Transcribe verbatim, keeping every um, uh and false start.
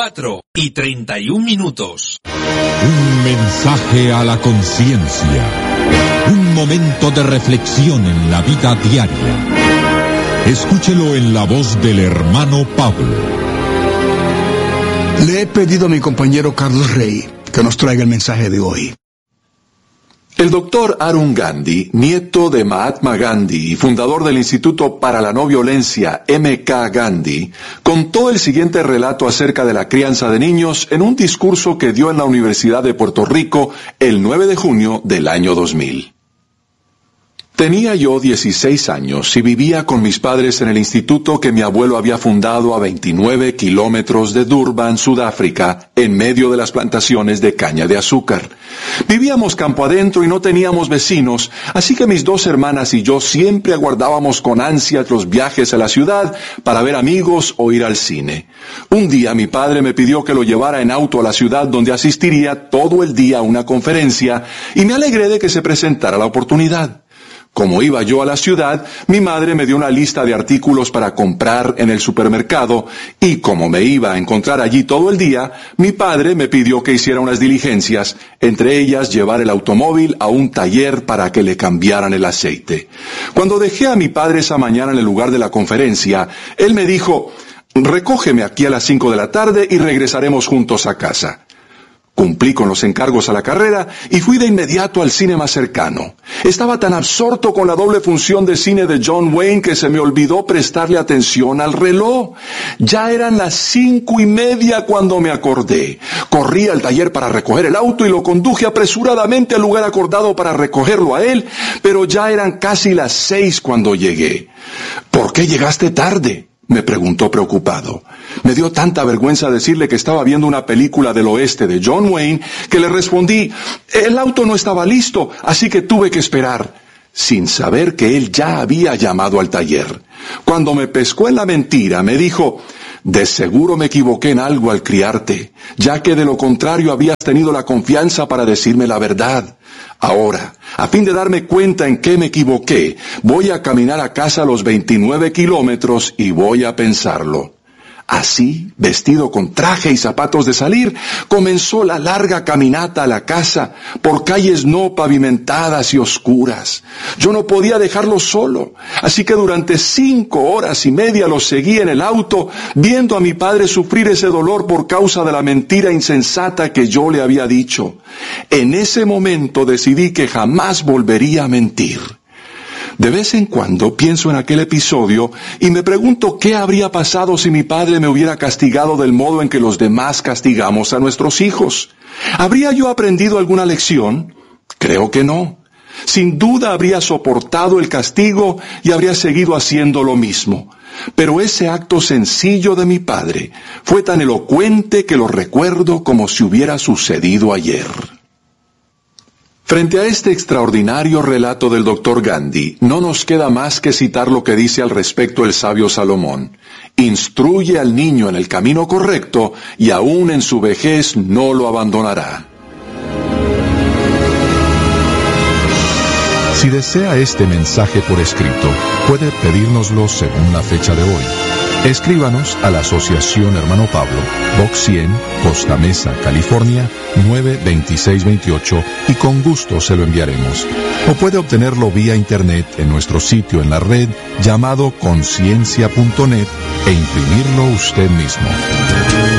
cuatro y treinta y un minutos. Un mensaje a la conciencia. Un momento de reflexión en la vida diaria. Escúchelo en la voz del hermano Pablo. Le he pedido a mi compañero Carlos Rey que nos traiga el mensaje de hoy. El doctor Arun Gandhi, nieto de Mahatma Gandhi y fundador del Instituto para la No Violencia M K Gandhi, contó el siguiente relato acerca de la crianza de niños en un discurso que dio en la Universidad de Puerto Rico el nueve de junio del año dos mil. Tenía yo dieciséis años y vivía con mis padres en el instituto que mi abuelo había fundado a veintinueve kilómetros de Durban, Sudáfrica, en medio de las plantaciones de caña de azúcar. Vivíamos campo adentro y no teníamos vecinos, así que mis dos hermanas y yo siempre aguardábamos con ansia los viajes a la ciudad para ver amigos o ir al cine. Un día mi padre me pidió que lo llevara en auto a la ciudad donde asistiría todo el día a una conferencia y me alegré de que se presentara la oportunidad. Como iba yo a la ciudad, mi madre me dio una lista de artículos para comprar en el supermercado y como me iba a encontrar allí todo el día, mi padre me pidió que hiciera unas diligencias, entre ellas llevar el automóvil a un taller para que le cambiaran el aceite. Cuando dejé a mi padre esa mañana en el lugar de la conferencia, él me dijo, recógeme aquí a las cinco de la tarde y regresaremos juntos a casa. Cumplí con los encargos a la carrera y fui de inmediato al cine más cercano. Estaba tan absorto con la doble función de cine de John Wayne que se me olvidó prestarle atención al reloj. Ya eran las cinco y media cuando me acordé. Corrí al taller para recoger el auto y lo conduje apresuradamente al lugar acordado para recogerlo a él, pero ya eran casi las seis cuando llegué. ¿Por qué llegaste tarde?, me preguntó preocupado. Me dio tanta vergüenza decirle que estaba viendo una película del oeste de John Wayne que le respondí, el auto no estaba listo, así que tuve que esperar, sin saber que él ya había llamado al taller. Cuando me pescó en la mentira, me dijo, de seguro me equivoqué en algo al criarte, ya que de lo contrario habías tenido la confianza para decirme la verdad. Ahora, a fin de darme cuenta en qué me equivoqué, voy a caminar a casa los veintinueve kilómetros y voy a pensarlo. Así, vestido con traje y zapatos de salir, comenzó la larga caminata a la casa, por calles no pavimentadas y oscuras. Yo no podía dejarlo solo, así que durante cinco horas y media lo seguí en el auto, viendo a mi padre sufrir ese dolor por causa de la mentira insensata que yo le había dicho. En ese momento decidí que jamás volvería a mentir. De vez en cuando pienso en aquel episodio y me pregunto qué habría pasado si mi padre me hubiera castigado del modo en que los demás castigamos a nuestros hijos. ¿Habría yo aprendido alguna lección? Creo que no. Sin duda habría soportado el castigo y habría seguido haciendo lo mismo. Pero ese acto sencillo de mi padre fue tan elocuente que lo recuerdo como si hubiera sucedido ayer. Frente a este extraordinario relato del doctor Gandhi, no nos queda más que citar lo que dice al respecto el sabio Salomón. Instruye al niño en el camino correcto y aún en su vejez no lo abandonará. Si desea este mensaje por escrito, puede pedírnoslo según la fecha de hoy. Escríbanos a la Asociación Hermano Pablo, Box cien, Costa Mesa, California, nueve dos seis dos ocho y con gusto se lo enviaremos. O puede obtenerlo vía internet en nuestro sitio en la red llamado conciencia punto net e imprimirlo usted mismo.